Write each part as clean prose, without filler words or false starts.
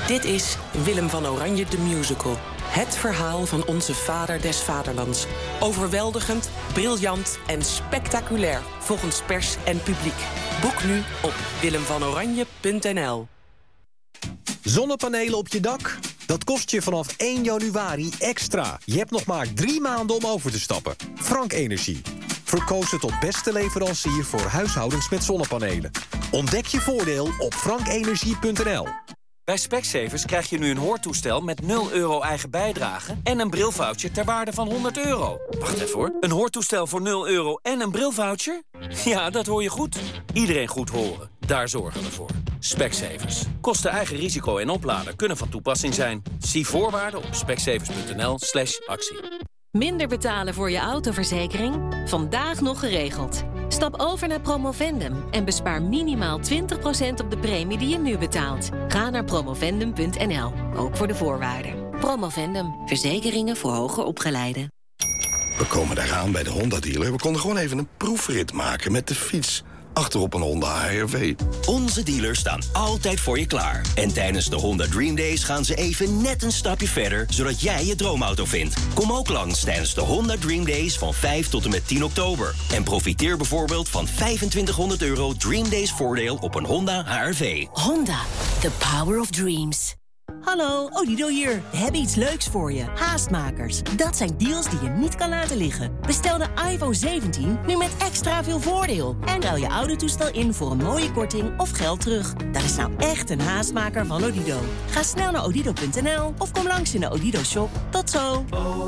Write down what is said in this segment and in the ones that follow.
Dit is Willem van Oranje de Musical. Het verhaal van onze vader des vaderlands. Overweldigend, briljant en spectaculair volgens pers en publiek. Boek nu op willemvanoranje.nl. Zonnepanelen op je dak? Dat kost je vanaf 1 januari extra. Je hebt nog maar 3 maanden om over te stappen. Frank Energie. Verkozen tot beste leverancier voor huishoudens met zonnepanelen. Ontdek je voordeel op frankenergie.nl. Bij Specsavers krijg je nu een hoortoestel met 0 euro eigen bijdrage en een brilvoucher ter waarde van €100. Wacht even hoor. Een hoortoestel voor 0 euro en een brilvoucher? Ja, dat hoor je goed. Iedereen goed horen. Daar zorgen we voor. Specsavers. Kosten eigen risico en oplader kunnen van toepassing zijn. Zie voorwaarden op specsavers.nl/actie. Minder betalen voor je autoverzekering? Vandaag nog geregeld. Stap over naar Promovendum en bespaar minimaal 20% op de premie die je nu betaalt. Ga naar promovendum.nl, ook voor de voorwaarden. Promovendum, verzekeringen voor hoger opgeleiden. We komen eraan bij de Honda-dealer. We konden gewoon even een proefrit maken met de fiets. Achterop een Honda HR-V. Onze dealers staan altijd voor je klaar. En tijdens de Honda Dream Days gaan ze even net een stapje verder, zodat jij je droomauto vindt. Kom ook langs tijdens de Honda Dream Days van 5 tot en met 10 oktober. En profiteer bijvoorbeeld van €2500 Dream Days voordeel op een Honda HR-V. Honda, the power of dreams. Hallo, Odido hier. We hebben iets leuks voor je. Haastmakers. Dat zijn deals die je niet kan laten liggen. Bestel de iPhone 17 nu met extra veel voordeel. En ruil je oude toestel in voor een mooie korting of geld terug. Dat is nou echt een haastmaker van Odido. Ga snel naar odido.nl of kom langs in de Odido shop. Tot zo.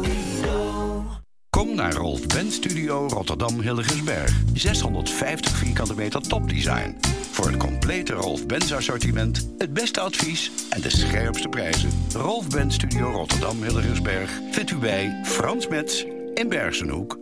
Kom naar Rolf Benz Studio Rotterdam Hillegersberg. 650 vierkante meter topdesign. Voor het complete Rolf Benz assortiment, het beste advies en de scherpste prijzen. Rolf Benz Studio Rotterdam Hillegersberg vindt u bij Frans Metz in Bergsenhoek.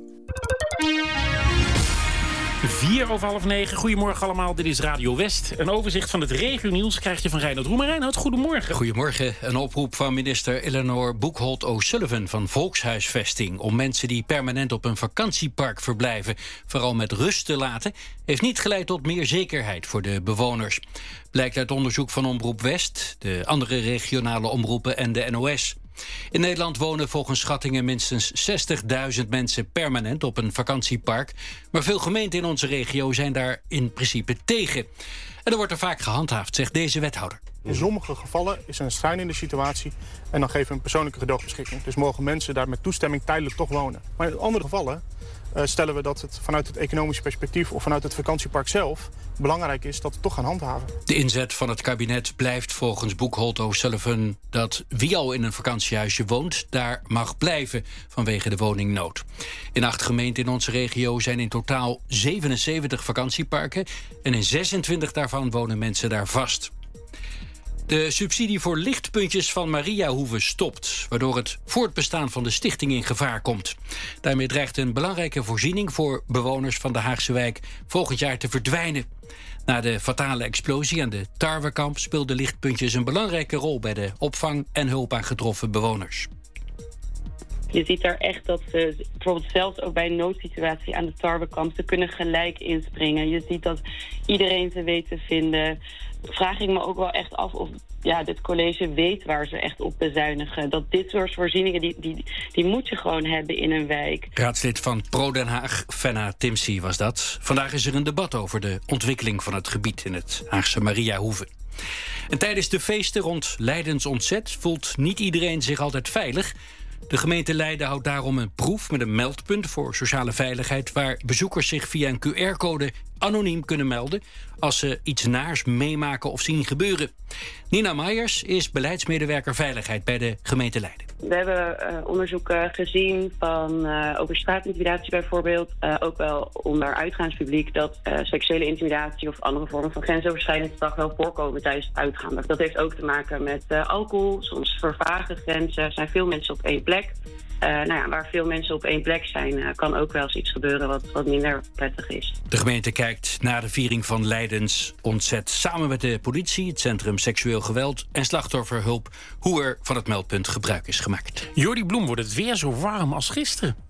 8:45. Goedemorgen allemaal, dit is Radio West. Een overzicht van het regionieuws krijg je van Reinoud Roemer. Reinoud, goedemorgen. Goedemorgen. Een oproep van minister Eleanor Boekholt O'Sullivan van Volkshuisvesting om mensen die permanent op een vakantiepark verblijven vooral met rust te laten, heeft niet geleid tot meer zekerheid voor de bewoners. Blijkt uit onderzoek van Omroep West, de andere regionale omroepen en de NOS. In Nederland wonen volgens schattingen minstens 60.000 mensen permanent op een vakantiepark. Maar veel gemeenten in onze regio zijn daar in principe tegen. En er wordt er vaak gehandhaafd, zegt deze wethouder. In sommige gevallen is er een schrijnende situatie en dan geven we een persoonlijke gedoogbeschikking. Dus mogen mensen daar met toestemming tijdelijk toch wonen. Maar in andere gevallen stellen we dat het vanuit het economische perspectief of vanuit het vakantiepark zelf belangrijk is dat we toch gaan handhaven. De inzet van het kabinet blijft volgens Boekholt O'Sullivan dat wie al in een vakantiehuisje woont, daar mag blijven vanwege de woningnood. In 8 gemeenten in onze regio zijn in totaal 77 vakantieparken en in 26 daarvan wonen mensen daar vast. De subsidie voor lichtpuntjes van Mariahoeve stopt, waardoor het voortbestaan van de stichting in gevaar komt. Daarmee dreigt een belangrijke voorziening voor bewoners van de Haagse wijk volgend jaar te verdwijnen. Na de fatale explosie aan de Tarwekamp speelden lichtpuntjes een belangrijke rol bij de opvang en hulp aan getroffen bewoners. Je ziet daar echt dat ze bijvoorbeeld zelfs ook bij een noodsituatie aan de Tarwekamp, ze kunnen gelijk inspringen. Je ziet dat iedereen ze weet te vinden. Vraag ik me ook wel echt af of dit college weet waar ze echt op bezuinigen. Dat dit soort voorzieningen, die moet je gewoon hebben in een wijk. Raadslid van Pro-Den Haag, Fenna Timsie was dat. Vandaag is er een debat over de ontwikkeling van het gebied in het Haagse Mariahoeve. En tijdens de feesten rond Leidens ontzet voelt niet iedereen zich altijd veilig. De gemeente Leiden houdt daarom een proef met een meldpunt voor sociale veiligheid, waar bezoekers zich via een QR-code anoniem kunnen melden als ze iets naars meemaken of zien gebeuren. Nina Meijers is beleidsmedewerker veiligheid bij de gemeente Leiden. We hebben onderzoeken gezien van over straatintimidatie bijvoorbeeld. Ook wel onder uitgaanspubliek dat seksuele intimidatie of andere vormen van grensoverschrijdend gedrag wel voorkomen tijdens het uitgaan. Dat heeft ook te maken met alcohol, soms vervagen grenzen. Er zijn veel mensen op één plek. Waar veel mensen op één plek zijn, kan ook wel eens iets gebeuren wat minder prettig is. De gemeente kijkt na de viering van Leidens ontzet samen met de politie, het Centrum Seksueel Geweld en Slachtofferhulp hoe er van het meldpunt gebruik is gemaakt. Jordi Bloem, wordt het weer zo warm als gisteren?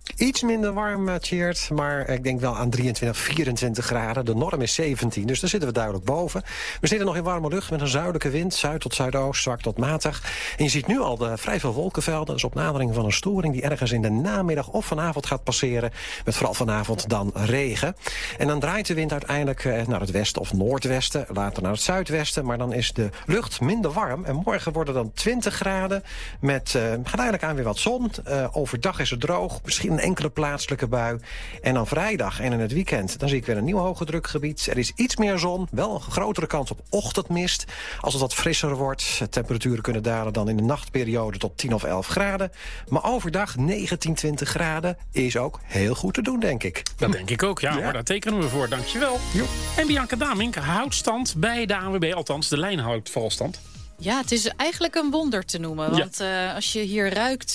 Iets minder warm, Tjeerd, maar ik denk wel aan 23, 24 graden. De norm is 17, dus daar zitten we duidelijk boven. We zitten nog in warme lucht met een zuidelijke wind, zuid tot zuidoost, zwak tot matig. En je ziet nu al vrij veel wolkenvelden, dus op nadering van een storing die ergens in de namiddag of vanavond gaat passeren, met vooral vanavond dan regen. En dan draait de wind uiteindelijk naar het westen of noordwesten, later naar het zuidwesten, maar dan is de lucht minder warm. En morgen worden dan 20 graden, met geleidelijk aan weer wat zon. Overdag is het droog, misschien een enkele plaatselijke bui. En dan vrijdag en in het weekend, dan zie ik weer een nieuw hoge drukgebied. Er is iets meer zon, wel een grotere kans op ochtendmist. Als het wat frisser wordt, temperaturen kunnen dalen dan in de nachtperiode tot 10 of 11 graden. Maar overdag 19, 20 graden is ook heel goed te doen, denk ik. Dat denk ik ook, ja. Maar daar tekenen we voor, dankjewel. Jo. En Bianca Damink houdt stand bij de ANWB, althans de lijn houdt vooral stand. Ja, het is eigenlijk een wonder te noemen. Want als je hier ruikt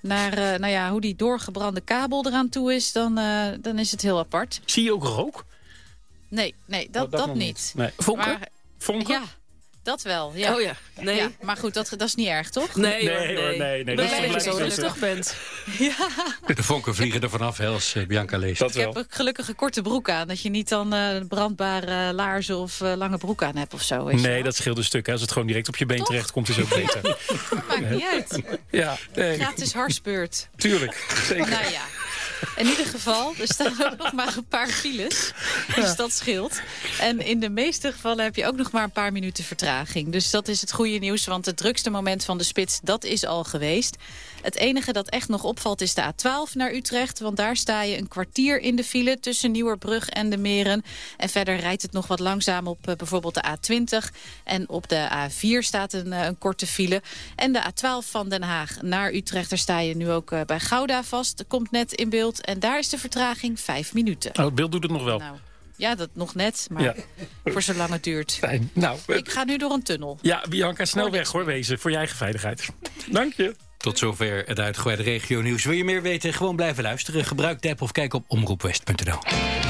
naar hoe die doorgebrande kabel eraan toe is, dan is het heel apart. Zie je ook rook? Nee, dat niet. Nee. Vonken? Ja, dat wel. Ja. Oh ja, nee. Ja, maar goed, dat is niet erg, toch? Nee. Dat is je zo rustig bent. Ja. De vonken vliegen er vanaf, als Bianca leest. Dat wel. Ik heb gelukkig een korte broek aan. Dat je niet dan brandbare laarzen of lange broek aan hebt of zo. Nee, dat scheelt een stuk. Hè. Als het gewoon direct op je been terecht komt, is het ook beter. Maakt niet uit. Ja, nee. Gratis harsbeurt. Tuurlijk, zeker. Nou ja. In ieder geval, er staan ook nog maar een paar files. Dus dat scheelt. En in de meeste gevallen heb je ook nog maar een paar minuten vertraging. Dus dat is het goede nieuws, want het drukste moment van de spits, dat is al geweest. Het enige dat echt nog opvalt is de A12 naar Utrecht. Want daar sta je een kwartier in de file tussen Nieuwerbrug en de Meren. En verder rijdt het nog wat langzaam op bijvoorbeeld de A20. En op de A4 staat een korte file. En de A12 van Den Haag naar Utrecht, daar sta je nu ook bij Gouda vast. Komt net in beeld. En daar is de vertraging 5 minuten. Oh, het beeld doet het nog wel. Nou, ja, dat nog net, maar voor zolang het duurt. Fijn. Nou, ik ga nu door een tunnel. Ja, Bianca, snel weg hoor, wezen. Voor je eigen veiligheid. Dank je. Tot zover het uitgebreide regionieuws. Wil je meer weten? Gewoon blijven luisteren. Gebruik de app of kijk op omroepwest.nl.